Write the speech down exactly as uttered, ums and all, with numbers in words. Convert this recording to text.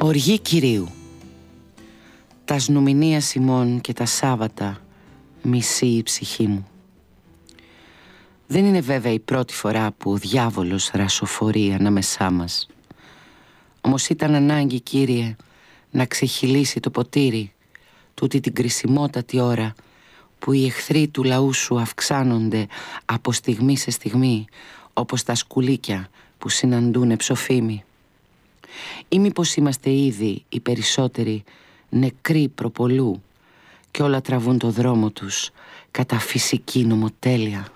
Οργή Κυρίου. Τα σνουμηνία ημών και τα Σάββατα μισεί η ψυχή μου. Δεν είναι βέβαια η πρώτη φορά που ο διάβολος ρασοφορεί ανάμεσά μας. Όμως ήταν ανάγκη, Κύριε, να ξεχυλήσει το ποτήρι τούτη την κρισιμότατη ώρα που οι εχθροί του λαού σου αυξάνονται από στιγμή σε στιγμή, όπως τα σκουλίκια που συναντούν ψοφίμι. Ή μήπως είμαστε ήδη οι περισσότεροι νεκροί προπολού και όλα τραβούν το δρόμο τους κατά φυσική νομοτέλεια.